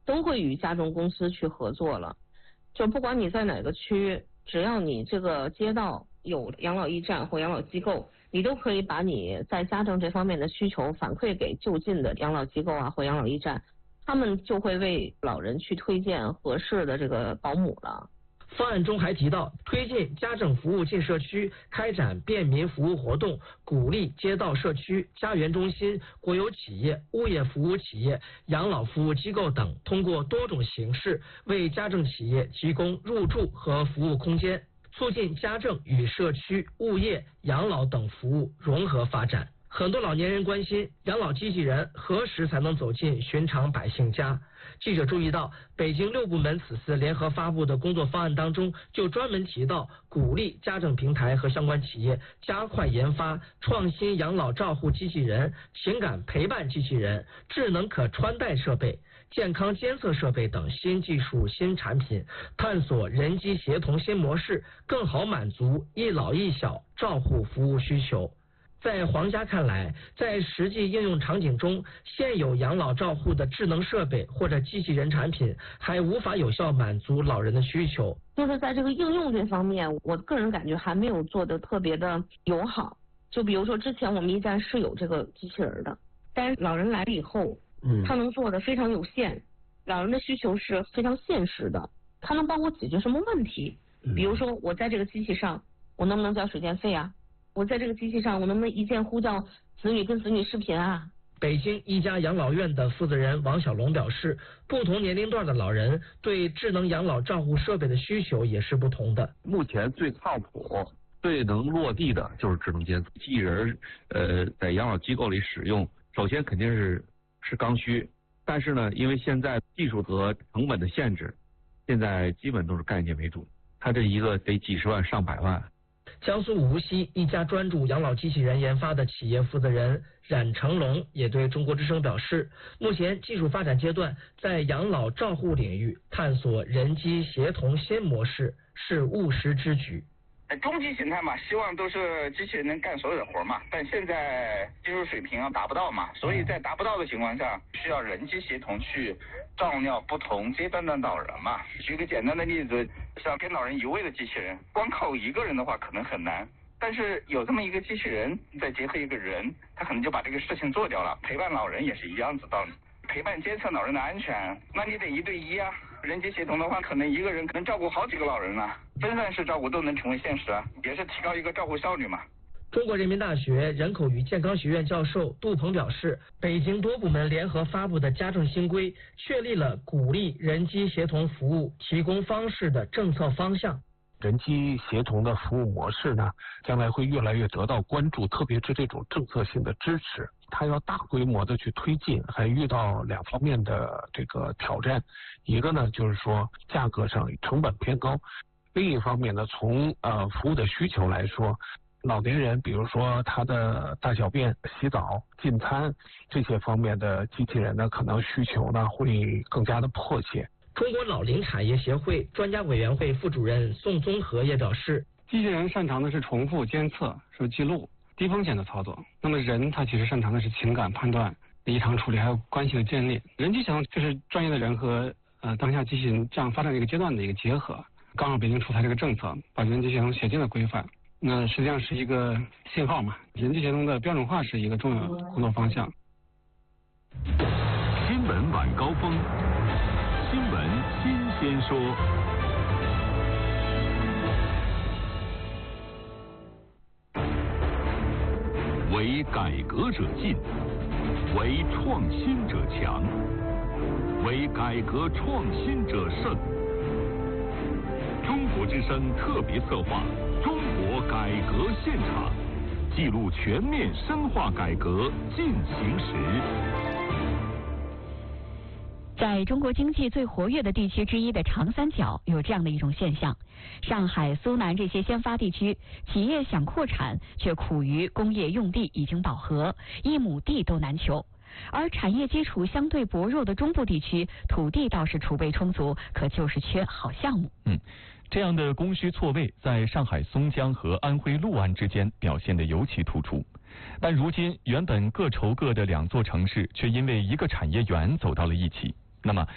都会与家政公司去合作了。就不管你在哪个区，只要你这个街道有养老驿站或养老机构，你都可以把你在家政这方面的需求反馈给就近的养老机构啊或养老驿站，他们就会为老人去推荐合适的这个保姆了。 方案中还提到，推进家政服务进社区，开展便民服务活动，鼓励街道社区、家园中心、国有企业、物业服务企业、养老服务机构等，通过多种形式为家政企业提供入住和服务空间，促进家政与社区、物业、养老等服务融合发展。很多老年人关心养老机器人何时才能走进寻常百姓家。记者注意到，北京6部门此次联合发布的工作方案当中，就专门提到鼓励家政平台和相关企业加快研发创新养老照护机器人、情感陪伴机器人、智能可穿戴设备、健康监测设备等新技术新产品，探索人机协同新模式，更好满足一老一小照护服务需求。在黄家看来，在实际应用场景中，现有养老照护的智能设备或者机器人产品还无法有效满足老人的需求。 就是在这个应用这方面，我个人感觉还没有做得特别的友好。就比如说之前我们驿站是有这个机器人的，但是老人来了以后，他能做的非常有限，老人的需求是非常现实的，他能帮我解决什么问题？比如说我在这个机器上，我能不能交水电费啊？我在这个机器上，我能不能一键呼叫子女跟子女视频啊？ 北京一家养老院的负责人王小龙表示，不同年龄段的老人对智能养老照护设备的需求也是不同的。 目前最靠谱、最能落地的就是智能监测机器人。在养老机构里使用，首先肯定是刚需，但是呢，因为现在技术和成本的限制，现在基本都是概念为主，它这一个得几十万上百万。 江苏无锡一家专注养老机器人研发的企业负责人冉成龙也对中国之声表示，目前技术发展阶段，在养老照护领域探索人机协同新模式是务实之举。 中级形态嘛，希望都是机器人能干所有的活嘛，但现在技术水平达不到嘛，所以在达不到的情况下，需要人机协同去照料不同阶段的老人嘛。举个简单的例子，像跟老人移位的机器人，光靠一个人的话可能很难，但是有这么一个机器人，再结合一个人，他可能就把这个事情做掉了。陪伴老人也是一样子道理，陪伴监测老人的安全，那你得1对1啊。人机协同的话，可能一个人能照顾好几个老人啊，分散式照顾都能成为现实啊，也是提高一个照顾效率嘛。 中国人民大学人口与健康学院教授杜鹏表示，北京多部门联合发布的家政新规，确立了鼓励人机协同服务提供方式的政策方向。 人机协同的服务模式呢，将来会越来越得到关注，特别是这种政策性的支持，它要大规模的去推进，还遇到2方面的这个挑战。一个呢，就是说价格上成本偏高；另一方面呢，从服务的需求来说，老年人比如说他的大小便、洗澡、进餐这些方面的机器人呢，可能需求呢会更加的迫切。 中国老龄产业协会专家委员会副主任宋宗和也表示， 机器人擅长的是重复监测、是记录、低风险的操作，那么人他其实擅长的是情感判断、异常处理还有关系的建立。人机协同就是专业的人和当下机器人这样发展的一个阶段的一个结合。刚好北京出台这个政策，把人机协同写进了规范，那实际上是一个信号嘛。人机协同的标准化是一个重要工作方向。 新闻晚高峰，新闻新鲜说。为改革者进，为创新者强，为改革创新者胜。中国之声特别策划《中国改革现场》，记录全面深化改革进行时。 在中国经济最活跃的地区之一的长三角，有这样的一种现象：上海、苏南这些先发地区，企业想扩产，却苦于工业用地已经饱和，一亩地都难求；而产业基础相对薄弱的中部地区，土地倒是储备充足，可就是缺好项目。 这样的供需错位，在上海松江和安徽六安之间表现得尤其突出。但如今，原本各愁各的2座城市，却因为一个产业园走到了一起。那么